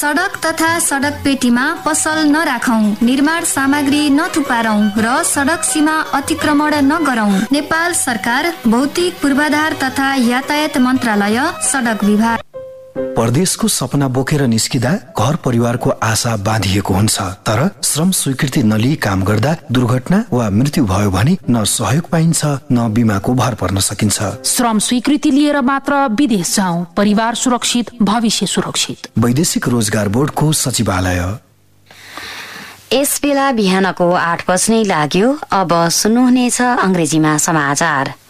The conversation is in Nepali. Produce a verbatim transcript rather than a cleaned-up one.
सडक तथा सडक पेटीमा पसल नराखौं, निर्माण सामग्री नथुपारौं र सडक सीमा अतिक्रमण नगरौं। नेपाल सरकार, भौतिक पूर्वाधार तथा यातायात मन्त्रालय, सडक विभाग। परदेशको सपना बोकेर निस्किदा घर परिवारको आशा बाँधिएको हुन्छ, तर श्रम स्वीकृति नलिई काम गर्दा दुर्घटना वा मृत्यु भयो भने न सहयोग पाइन्छ न बिमाको भर पर्न सकिन्छ। श्रम स्वीकृति लिएर मात्र विदेश जाउँ, परिवार सुरक्षित, भविष्य सुरक्षित। वैदेशिक रोजगार बोर्डको सचिवालय। यस बेला बिहानको आठ बज्नै लाग्यो। अब सुन्नुहुनेछ अंग्रेजीमा समाचार।